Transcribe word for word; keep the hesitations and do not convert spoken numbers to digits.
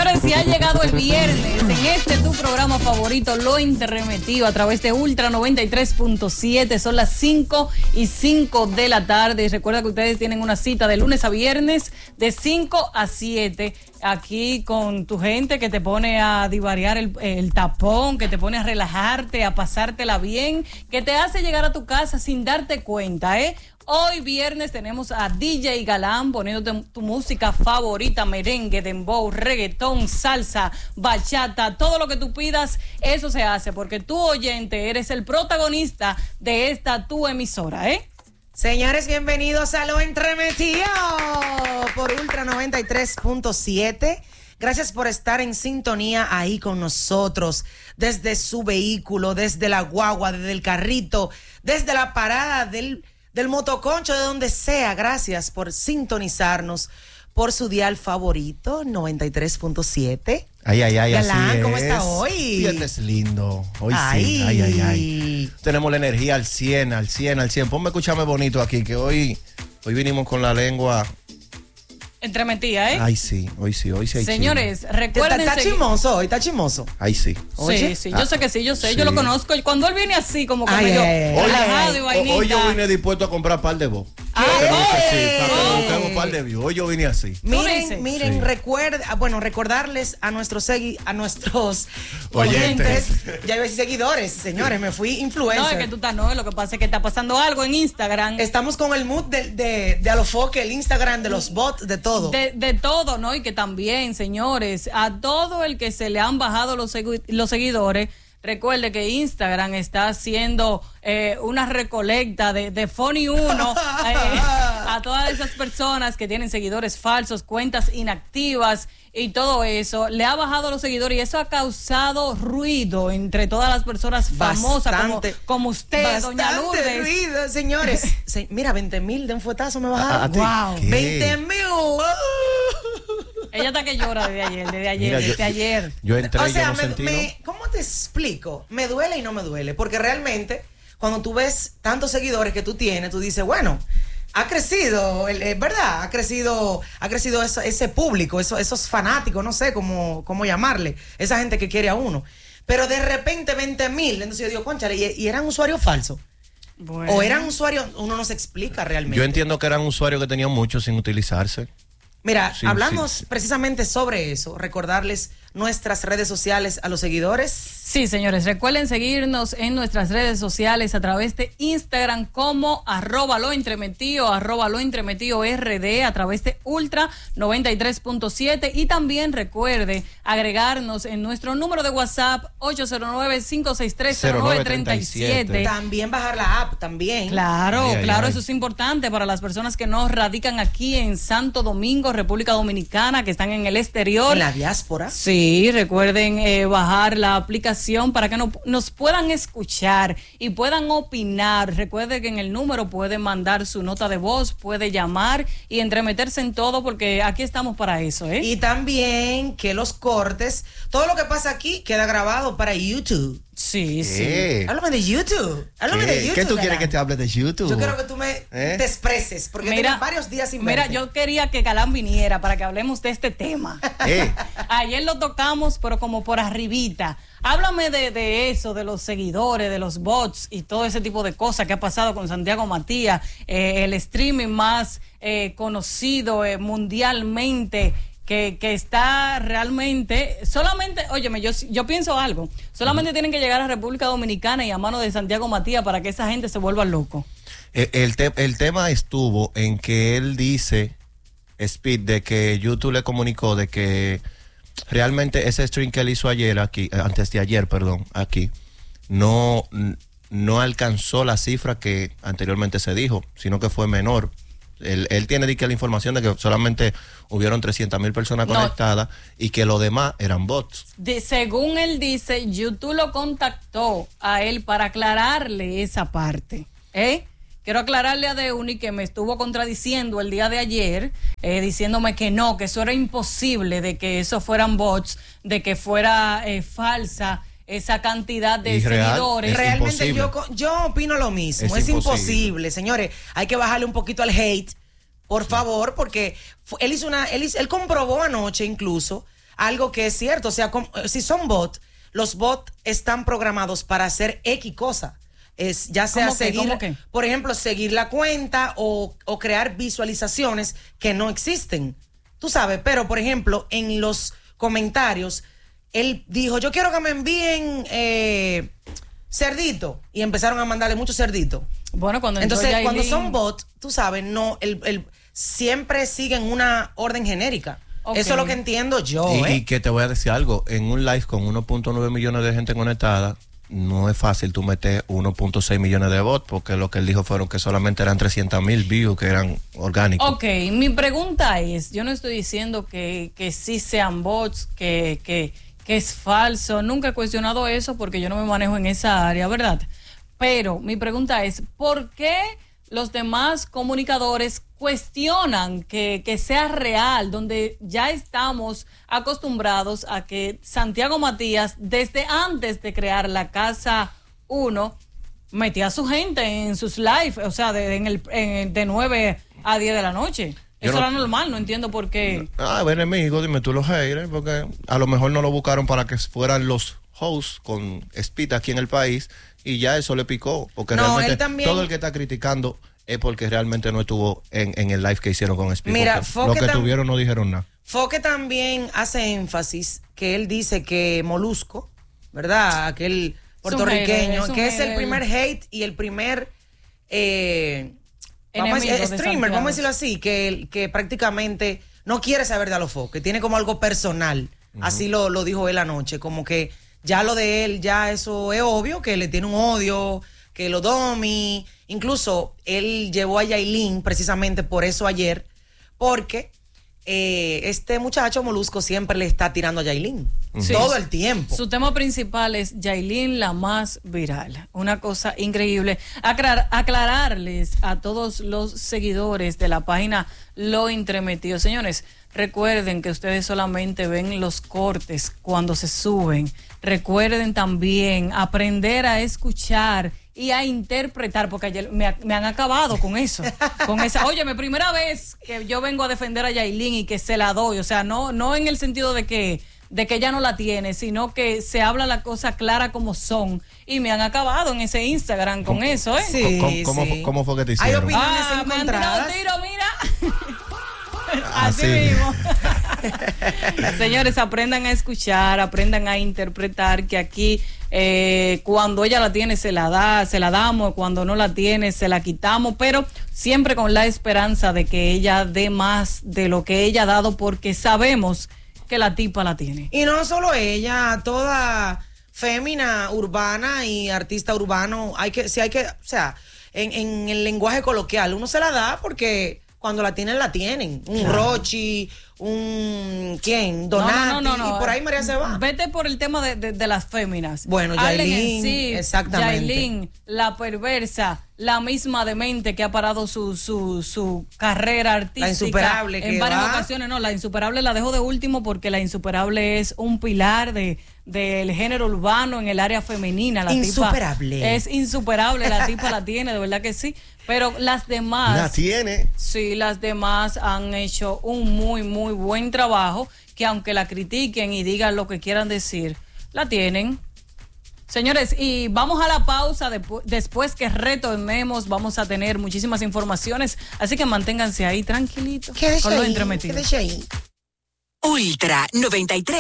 Señores, si ha llegado el viernes, en este tu programa favorito, Lo Interremetido, a través de Ultra noventa y tres punto siete, son las cinco y cinco de la tarde. Y recuerda que ustedes tienen una cita de lunes a viernes, de cinco a siete, aquí con tu gente que te pone a divariar el, el tapón, que te pone a relajarte, a pasártela bien, que te hace llegar a tu casa sin darte cuenta, ¿eh? Hoy viernes tenemos a D J Galán poniéndote tu música favorita, merengue, dembow, reggaetón, salsa, bachata, todo lo que tú pidas, eso se hace porque tú, oyente, eres el protagonista de esta tu emisora, ¿eh? Señores, bienvenidos a Lo Entremetido por Ultra noventa y tres punto siete. Gracias por estar en sintonía ahí con nosotros, desde su vehículo, desde la guagua, desde el carrito, desde la parada del... del motoconcho, de donde sea. Gracias por sintonizarnos por su dial favorito, noventa y tres punto siete. Ay, ay, ay, Galán, así ¿cómo es. está hoy? Viernes lindo. Hoy ay. sí. Ay, ay, ay. Tenemos la energía al cien, al cien, al cien. Ponme a escucharme bonito aquí, que hoy, hoy vinimos con la lengua... Entremetida, ¿eh? Ay, sí, hoy sí, hoy sí hay Señores, chino. recuerden... Está, está chismoso hoy, está chismoso. Ay, sí. Sí, sí, yo ah, sé que sí, yo sé, sí. yo lo conozco. Y cuando él viene así, como que Ay, medio ay, relajado ay, y Hoy, vainita. hoy yo vine dispuesto a comprar par de voz. Ah, Para que ¿eh? sí, para que Oh. busquemos un par de views. Hoy yo vine así. Miren, miren, Sí. recuerda, bueno, recordarles a nuestros segui, a nuestros Oyentes. oyentes, ya iba a decir seguidores, señores, me fui influencer. No, es que tú estás, no, lo que pasa es que está pasando algo en Instagram. Estamos con el mood de, de, de Alofoque, el Instagram, de los bots, de todo. De, de todo, ¿no? Y que también, señores, a todo el que se le han bajado los, segui- los seguidores, recuerde que Instagram está haciendo eh, una recolecta de, de Funny uno eh, a todas esas personas que tienen seguidores falsos, cuentas inactivas y todo eso. Le ha bajado los seguidores y eso ha causado ruido entre todas las personas famosas como, como usted, doña Bastante Lourdes. ruido, señores. Se, mira, veinte mil de un fuetazo me ¿A, bajaron. a ti? Wow. ¿Qué? veinte mil. Ella está que llora desde ayer, desde ayer, Mira, desde yo, ayer. Yo entré O y sea, yo no me, sentí, me- ¿no? ¿cómo te explico? Me duele y no me duele, porque realmente cuando tú ves tantos seguidores que tú tienes, tú dices, bueno, ha crecido, el- es verdad, ha crecido, ha crecido eso- ese público, eso- esos fanáticos, no sé cómo, cómo llamarle, esa gente que quiere a uno. Pero de repente veinte mil, entonces yo digo, cónchale, y, y eran usuarios falsos. Bueno. O eran usuarios, uno no se explica realmente. Yo entiendo que eran usuarios que tenían mucho sin utilizarse. Mira, Sí, hablamos sí, sí. precisamente sobre eso, recordarles nuestras redes sociales a los seguidores. Sí, señores, recuerden seguirnos en nuestras redes sociales a través de Instagram como arroba lo entremetido, arroba lo entremetido R D, a través de Ultra noventa y tres punto siete, y también recuerde agregarnos en nuestro número de WhatsApp ocho cero nueve, cinco seis tres, cero nueve tres siete. También bajar la app, también. Claro, Ay, ay, claro, ay. eso es importante para las personas que nos radican aquí en Santo Domingo, República Dominicana, que están en el exterior. En la diáspora. Sí, recuerden eh, bajar la aplicación para que no, nos puedan escuchar y puedan opinar. Recuerde que en el número puede mandar su nota de voz, puede llamar y entremeterse en todo, porque aquí estamos para eso, ¿eh? Y también que los cortes, todo lo que pasa aquí queda grabado para YouTube. Sí, sí. ¿Qué? Háblame de YouTube. Háblame ¿Qué? de YouTube. ¿Qué tú quieres Galán. que te hable de YouTube? Yo quiero que tú me ¿Eh? te expreses, porque tengo varios días sin mira, verte. yo quería que Galán viniera para que hablemos de este tema. Eh, Ayer lo tocamos, pero como por arribita. Háblame de, de eso, de los seguidores, de los bots y todo ese tipo de cosas que ha pasado con Santiago Matías, eh, el streaming más eh, conocido eh, mundialmente, que, que está realmente, solamente, óyeme, yo, yo pienso algo, solamente tienen que llegar a República Dominicana y a mano de Santiago Matías para que esa gente se vuelva loco. el, el, te- el tema estuvo en que él dice, Speed, de que YouTube le comunicó de que realmente ese stream que él hizo ayer aquí, antes de ayer, perdón, aquí, no, no alcanzó la cifra que anteriormente se dijo, sino que fue menor. Él, él tiene de que la información de que solamente hubieron trescientas mil personas No. conectadas y que lo demás eran bots. De, según él dice, YouTube lo contactó a él para aclararle esa parte, ¿eh? Quiero aclararle a Deuni que me estuvo contradiciendo el día de ayer, eh, diciéndome que no, que eso era imposible, de que eso fueran bots, de que fuera eh, falsa esa cantidad de Y real, seguidores. es Realmente imposible. yo, co- yo opino lo mismo. Es Es, imposible. imposible. Señores. Hay que bajarle un poquito al hate, por favor, porque fu- él hizo una, él, hizo- él comprobó anoche incluso algo que es cierto. O sea, com, si son bots, los bots están programados para hacer X cosa. Es, ya sea ¿Cómo que? seguir, ¿Cómo que? por ejemplo, seguir la cuenta o, o crear visualizaciones que no existen. Tú sabes, pero por ejemplo, en los comentarios, él dijo, yo quiero que me envíen eh, cerdito. Y empezaron a mandarle mucho cerdito. Bueno, cuando Entonces, Yailin... cuando son bots, tú sabes, no, el, el, siempre siguen una orden genérica. Okay. Eso es lo que entiendo yo. Y, ¿eh? y que te voy a decir algo, en un live con uno punto nueve millones de gente conectada, no es fácil tú meter uno punto seis millones de bots, porque lo que él dijo fueron que solamente eran trescientos mil views que eran orgánicos. Ok, mi pregunta es, yo no estoy diciendo que, que sí sean bots, que, que, que es falso, nunca he cuestionado eso porque yo no me manejo en esa área, ¿verdad? Pero mi pregunta es, ¿por qué los demás comunicadores cuestionan que, que sea real, donde ya estamos acostumbrados a que Santiago Matías, desde antes de crear la Casa uno, metía a su gente en sus live, o sea, de, en el, en, de nueve a diez de la noche? Yo Eso no, era normal, no entiendo por qué. Ah, enemigo, dime tú los haters, porque a lo mejor no lo buscaron para que fueran los hosts con Speed aquí en el país, y ya eso le picó, porque no, realmente él también... todo el que está criticando es porque realmente no estuvo en, en el live que hicieron con Speed. Mira, lo que tam- tuvieron no dijeron nada. Foque también hace énfasis que él dice que Molusco, ¿verdad? Aquel puertorriqueño, es un que es el hater. primer hate y el primer eh, vamos a Enemigo decir, de streamer, Santiago. vamos a decirlo así, que, que prácticamente no quiere saber de Alofoque, que tiene como algo personal. Uh-huh. Así lo, lo dijo él anoche, como que ya lo de él, ya eso es obvio, que le tiene un odio, que lo domi. Incluso él llevó a Yailin precisamente por eso ayer, porque eh, este muchacho Molusco siempre le está tirando a Yailin. Sí. Todo el tiempo. Su tema principal es Yailin, la más viral. Una cosa increíble. Aclar- aclararles a todos los seguidores de la página Lo Entremetido. Señores, recuerden que ustedes solamente ven los cortes cuando se suben. Recuerden también aprender a escuchar y a interpretar, porque ayer me, me han acabado con eso, con esa, óyeme, primera vez que yo vengo a defender a Yailin y que se la doy, o sea, no, no en el sentido de que, de que ella no la tiene, sino que se habla la cosa clara como son, y me han acabado en ese Instagram con eso, ¿eh? Sí, ¿Cómo, cómo, sí. ¿Cómo fue que te Hay hicieron? opiniones Ah, me han encontradas. tirado tiro, mira. Así Así. mismo. Señores, aprendan a escuchar, aprendan a interpretar, que aquí eh, cuando ella la tiene se la da, se la damos, cuando no la tiene se la quitamos, pero siempre con la esperanza de que ella dé más de lo que ella ha dado, porque sabemos que la tipa la tiene. Y no solo ella, toda fémina urbana y artista urbano, hay que, si hay que, o sea, en, en el lenguaje coloquial, uno se la da porque cuando la tienen, la tienen. Un claro. Rochi, un ¿quién? Donati, no, no, no, no, y por ahí María se va. Vete por el tema de, de, de las féminas. Bueno, Yailin, sí, exactamente. Yailin, la perversa, la misma demente que ha parado su, su, su carrera artística. La insuperable en que varias va. ocasiones. No, la insuperable la dejo de último porque la insuperable es un pilar de del género urbano en el área femenina. La insuperable. Tipa es insuperable, la tipa la tiene, de verdad que sí. Pero las demás... La tiene. Sí, las demás han hecho un muy, muy buen trabajo, que aunque la critiquen y digan lo que quieran decir, la tienen. Señores, y vamos a la pausa. Depu- después que retornemos, vamos a tener muchísimas informaciones. Así que manténganse ahí tranquilitos. Quédese con lo ahí, entremetido. quédese ahí. Ultra noventa y tres.